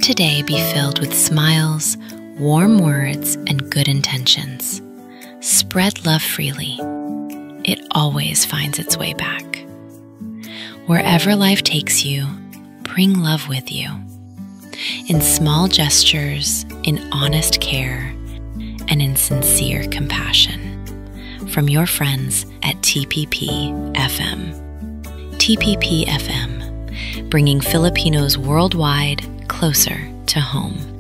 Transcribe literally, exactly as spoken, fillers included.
today be filled with smiles, warm words, and good intentions. Spread love freely. It always finds its way back. Wherever life takes you, bring love with you. In small gestures, in honest care, and in sincere compassion. From your friends at T P P F M. T P P F M, bringing Filipinos worldwide closer to home.